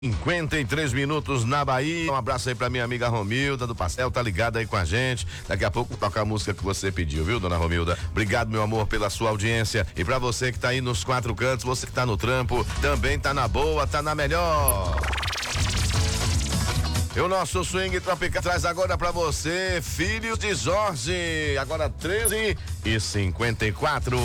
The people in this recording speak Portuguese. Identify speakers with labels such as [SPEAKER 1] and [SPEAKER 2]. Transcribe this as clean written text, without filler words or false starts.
[SPEAKER 1] 53 minutos na Bahia. Um abraço aí pra minha amiga Romilda do Pastel, tá ligada aí com a gente. Daqui a pouco toca a música que você pediu, viu, dona Romilda? Obrigado, meu amor, pela sua audiência. E pra você que tá aí nos quatro cantos, você que tá no trampo, também tá na boa, tá na melhor. E o nosso swing tropical traz agora pra você, Filhos de Jorge. Agora 13h54.